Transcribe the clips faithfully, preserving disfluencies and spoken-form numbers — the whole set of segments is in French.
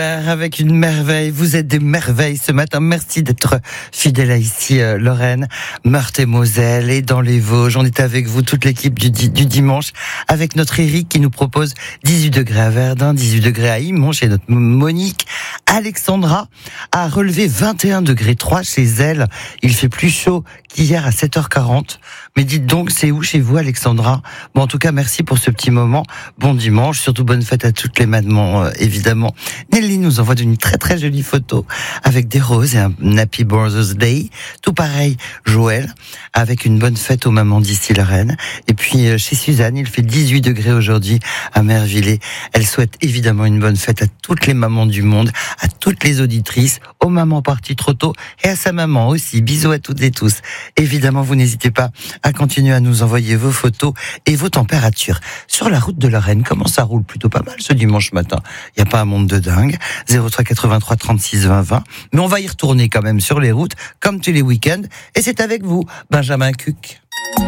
Avec une merveille, vous êtes des merveilles ce matin. Merci d'être fidèle à ici, euh, Lorraine, Meurthe et Moselle et dans les Vosges. On est avec vous, toute l'équipe du, du dimanche, avec notre Eric qui nous propose dix-huit degrés à Verdun, dix-huit degrés à Imonche et notre Monique. Alexandra a relevé vingt et un degrés trois chez elle. Il fait plus chaud qu'hier à sept heures quarante. Mais dites donc, c'est où chez vous, Alexandra? Bon, en tout cas, merci pour ce petit moment. Bon dimanche, surtout bonne fête à toutes les mamans, euh, évidemment. Nelly nous envoie une très très jolie photo avec des roses et un Happy Brothers Day. Tout pareil, Joël, avec une bonne fête aux mamans d'ici Lorraine. Et puis euh, chez Suzanne, il fait dix-huit degrés aujourd'hui à Mervillers. Elle souhaite évidemment une bonne fête à toutes les mamans du monde, à toutes les auditrices, aux mamans parties trop tôt et à sa maman aussi. Bisous à toutes et tous. Évidemment, vous n'hésitez pas à continuer à nous envoyer vos photos et vos températures. Sur la route de Lorraine, comment ça roule? Plutôt pas mal ce dimanche matin. Il n'y a pas un monde de dingue. zéro trois quatre-vingt-trois trente-six vingt vingt. Mais on va y retourner quand même sur les routes, comme tous les week-ends. Et c'est avec vous, Benjamin Cuc.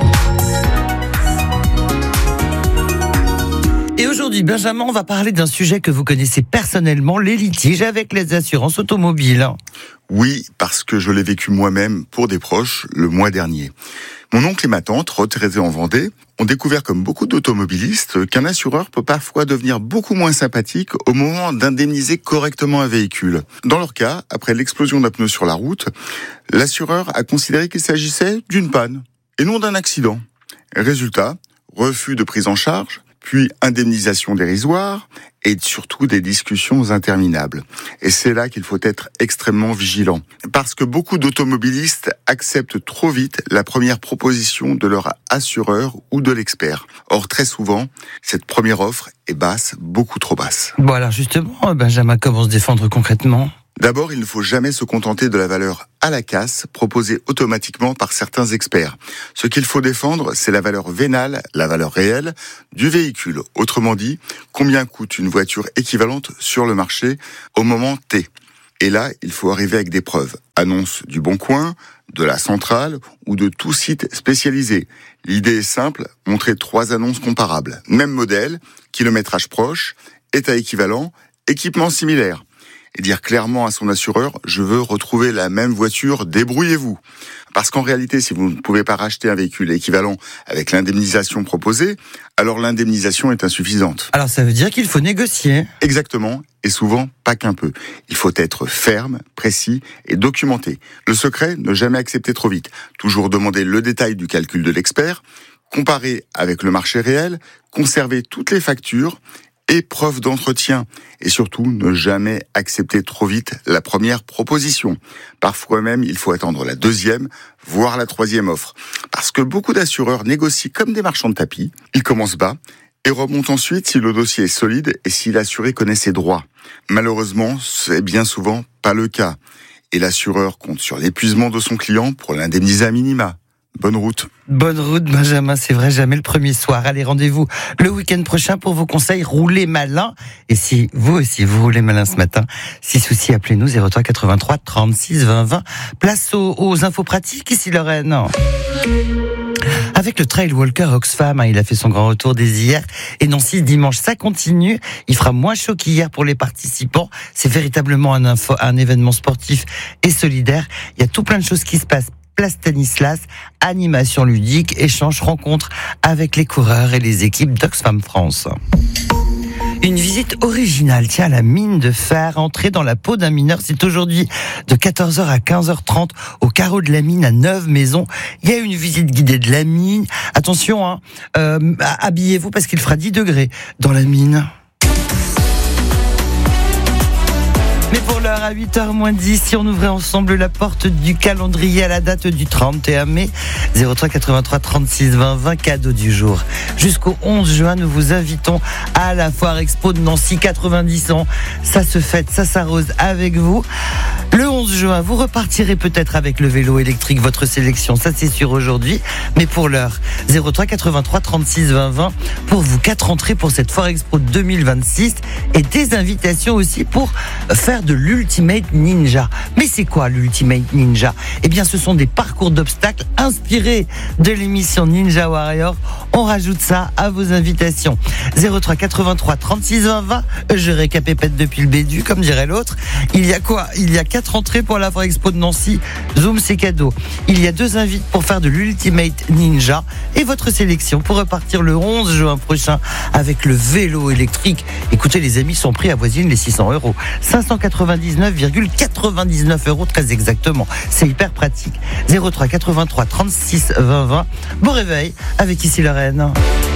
Et aujourd'hui, Benjamin, on va parler d'un sujet que vous connaissez personnellement, les litiges avec les assurances automobiles. Oui, parce que je l'ai vécu moi-même pour des proches le mois dernier. Mon oncle et ma tante, retraités en Vendée, ont découvert, comme beaucoup d'automobilistes, qu'un assureur peut parfois devenir beaucoup moins sympathique au moment d'indemniser correctement un véhicule. Dans leur cas, après l'explosion d'un pneu sur la route, l'assureur a considéré qu'il s'agissait d'une panne et non d'un accident. Résultat, refus de prise en charge, puis indemnisation dérisoire et surtout des discussions interminables. Et c'est là qu'il faut être extrêmement vigilant. Parce que beaucoup d'automobilistes acceptent trop vite la première proposition de leur assureur ou de l'expert. Or, très souvent, cette première offre est basse, beaucoup trop basse. Bon alors justement, Benjamin, comment se défendre concrètement ? D'abord, il ne faut jamais se contenter de la valeur à la casse proposée automatiquement par certains experts. Ce qu'il faut défendre, c'est la valeur vénale, la valeur réelle du véhicule. Autrement dit, combien coûte une voiture équivalente sur le marché au moment T. Et là, il faut arriver avec des preuves. Annonce du Bon Coin, de la Centrale ou de tout site spécialisé. L'idée est simple, montrer trois annonces comparables. Même modèle, kilométrage proche, état équivalent, équipement similaire. Et dire clairement à son assureur, je veux retrouver la même voiture, débrouillez-vous. Parce qu'en réalité, si vous ne pouvez pas racheter un véhicule équivalent avec l'indemnisation proposée, alors l'indemnisation est insuffisante. Alors ça veut dire qu'il faut négocier. Exactement, et souvent pas qu'un peu. Il faut être ferme, précis et documenté. Le secret, ne jamais accepter trop vite. Toujours demander le détail du calcul de l'expert, comparer avec le marché réel, conserver toutes les factures, et preuve d'entretien. Et surtout, ne jamais accepter trop vite la première proposition. Parfois même, il faut attendre la deuxième, voire la troisième offre. Parce que beaucoup d'assureurs négocient comme des marchands de tapis. Ils commencent bas et remontent ensuite si le dossier est solide et si l'assuré connaît ses droits. Malheureusement, c'est bien souvent pas le cas. Et l'assureur compte sur l'épuisement de son client pour l'indemniser à minima. Bonne route. Bonne route, Benjamin, c'est vrai, jamais le premier soir. Allez, rendez-vous le week-end prochain pour vos conseils. Roulez malin. Et si vous aussi, vous roulez malin ce matin, si souci, appelez-nous zéro trois quatre-vingt-trois trente-six vingt vingt. Place aux, aux infos pratiques ici, Lorraine. Avec le Trail Walker Oxfam, hein, il a fait son grand retour dès hier. Et Nancy, dimanche, ça continue. Il fera moins chaud qu'hier pour les participants. C'est véritablement un, info, un événement sportif et solidaire. Il y a tout plein de choses qui se passent. Place Stanislas, animation ludique, échange, rencontre avec les coureurs et les équipes d'Oxfam France. Une visite originale, tiens, la mine de fer, entrer dans la peau d'un mineur, c'est aujourd'hui de quatorze heures à quinze heures trente au carreau de la mine à Neuve-Maisons. Il y a une visite guidée de la mine. Attention, hein, euh, habillez-vous parce qu'il fera dix degrés dans la mine. Mais pour l'heure, à huit heures moins dix, si on ouvrait ensemble la porte du calendrier à la date du trente et un mai, zéro trois quatre-vingt-trois trente-six vingt vingt, cadeau du jour. Jusqu'au onze juin, nous vous invitons à la Foire Expo de Nancy, quatre-vingt-dix ans. Ça se fête, ça s'arrose avec vous. Le onze juin, vous repartirez peut-être avec le vélo électrique, votre sélection, ça c'est sûr aujourd'hui. Mais pour l'heure, zéro trois quatre-vingt-trois trente-six vingt vingt pour vous quatre entrées pour cette Foire Expo deux mille vingt-six et des invitations aussi pour faire de l'Ultimate Ninja. Mais c'est quoi l'Ultimate Ninja ? Eh bien, ce sont des parcours d'obstacles inspirés de l'émission Ninja Warrior. On rajoute ça à vos invitations. zéro trois quatre-vingt-trois trente-six vingt vingt. Je récapépète depuis le Bédu, comme dirait l'autre. Il y a quoi ? Il y a quatre entrées pour la Foire Expo de Nancy. Zoom, c'est cadeau. Il y a deux invites pour faire de l'Ultimate Ninja et votre sélection pour repartir le onze juin prochain avec le vélo électrique. Écoutez, les amis, sont prix avoisinent les six cents euros. cinq cent quatre-vingt-dix-neuf virgule quatre-vingt-dix-neuf euros très exactement. C'est hyper pratique. zéro trois quatre-vingt-trois trente-six vingt vingt. Bon réveil avec ici Lorraine.